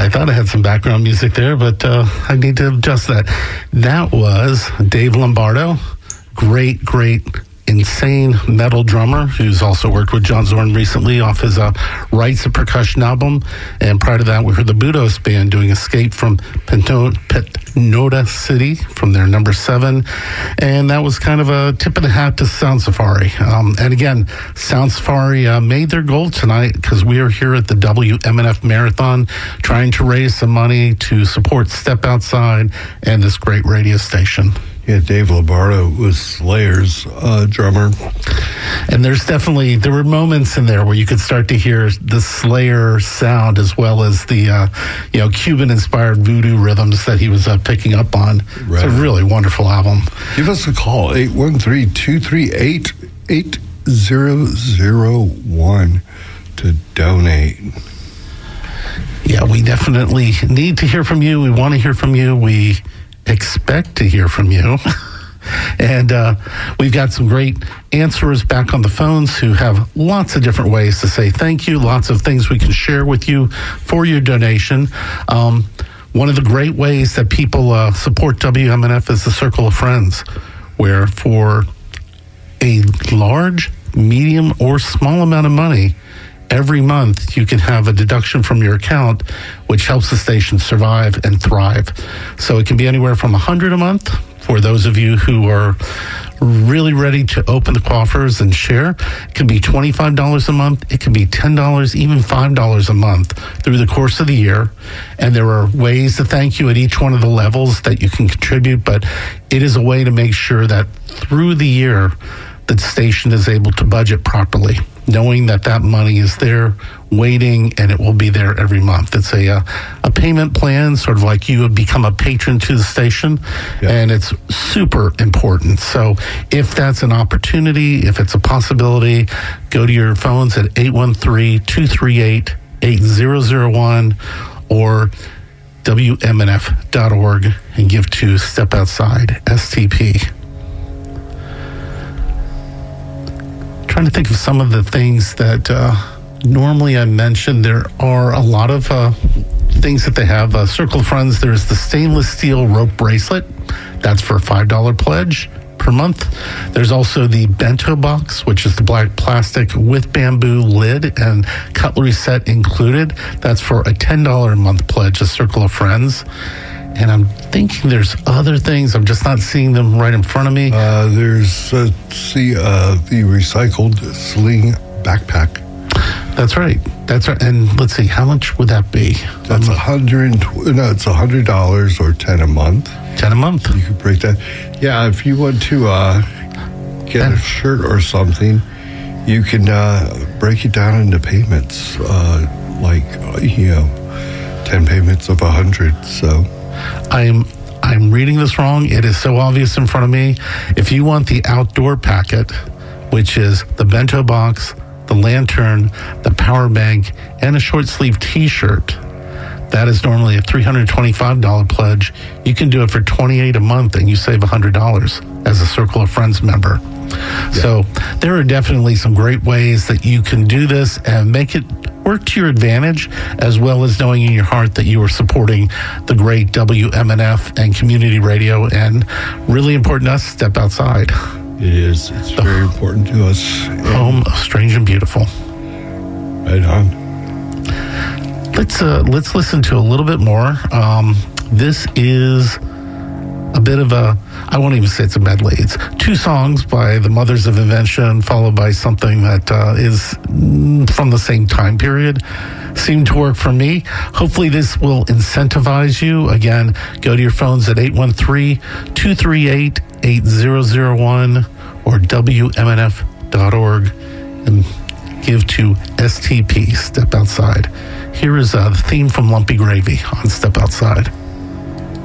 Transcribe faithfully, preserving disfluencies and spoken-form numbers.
I thought I had some background music there, but uh, I need to adjust that. That was Dave Lombardo. Great, great, insane metal drummer who's also worked with John Zorn recently off his uh, Rites of Percussion album. And prior to that, we heard the Budos Band doing Escape from Pento- Petnoda City from their number seven. And that was kind of a tip of the hat to Sound Safari. Um, and again, Sound Safari uh, made their goal tonight because we are here at the W M N F Marathon trying to raise some money to support Step Outside and this great radio station. Yeah, Dave Lombardo was Slayer's uh, drummer. And there's definitely, there were moments in there where you could start to hear the Slayer sound as well as the, uh, you know, Cuban-inspired voodoo rhythms that he was uh, picking up on. Right. It's a really wonderful album. Give us a call, eight one three, two three eight, eight zero zero one to donate. Yeah, we definitely need to hear from you. We want to hear from you. We expect to hear from you. And uh, we've got some great answerers back on the phones who have lots of different ways to say thank you, lots of things we can share with you for your donation. Um, one of the great ways that people uh, support W M N F is the Circle of Friends, where for a large, medium, or small amount of money, every month you can have a deduction from your account, which helps the station survive and thrive. So it can be anywhere from one hundred dollars a month for those of you who are really ready to open the coffers and share. It can be twenty-five dollars a month. It can be ten dollars, even five dollars a month through the course of the year. And there are ways to thank you at each one of the levels that you can contribute, but it is a way to make sure that through the year, the station is able to budget properly, knowing that that money is there waiting and it will be there every month. It's a uh, a payment plan, sort of like you would become a patron to the station, yeah. And it's super important. So if that's an opportunity, if it's a possibility, go to your phones at eight one three, two three eight, eight zero zero one or W M N F dot org and give to Step Outside, S T P. Trying to think of some of the things that uh, normally I mention. There are a lot of uh, things that they have. Uh, Circle of Friends, there's the stainless steel rope bracelet. That's for a five dollars pledge per month. There's also the bento box, which is the black plastic with bamboo lid and cutlery set included. That's for a ten dollars a month pledge, a Circle of Friends. And I'm thinking there's other things. I'm just not seeing them right in front of me. Uh, there's, uh, see, uh, the recycled sling backpack. That's right. That's right. And let's see, how much would that be? That's a hundred. No, it's a hundred dollars or ten a month. Ten a month. You could break that. Yeah, if you want to uh, get yeah. a shirt or something, you can uh, break it down into payments, uh, like uh, you know, ten payments of a hundred. So. I'm I'm reading this wrong. It is so obvious in front of me. If you want the outdoor packet, which is the bento box, the lantern, the power bank, and a short sleeve t-shirt, that is normally a three hundred twenty-five dollars pledge. You can do it for twenty-eight dollars a month and you save one hundred dollars as a Circle of Friends member. Yeah. So there are definitely some great ways that you can do this and make it work to your advantage, as well as knowing in your heart that you are supporting the great W M N F and community radio, and really important to us, Step Outside. It is. It's the very important to us. Home of Strange and Beautiful. Right on. Let's uh, let's listen to a little bit more. Um, this is a bit of a, I won't even say it's a medley. It's two songs by the Mothers of Invention, followed by something that uh, is from the same time period. Seemed to work for me. Hopefully this will incentivize you. Again, go to your phones at eight one three, two three eight, eight zero zero one or W M N F dot org and give to S T P, Step Outside. Here is uh, the theme from Lumpy Gravy on Step Outside.